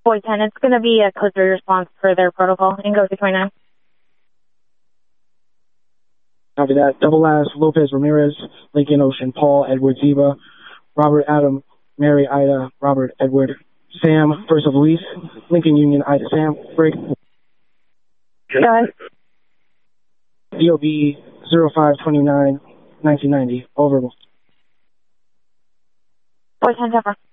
Boy 10, it's going to be a code 3 response per their protocol. Ingo 229. Copy that. Double Last, Lopez Ramirez, Lincoln Ocean, Paul, Edward Ziba, Robert Adam, Mary Ida, Robert Edward, Sam, First of Luis, Lincoln Union, Ida Sam, break. Got it. DOB 0529, 1990, over. Boy 10, Pepper.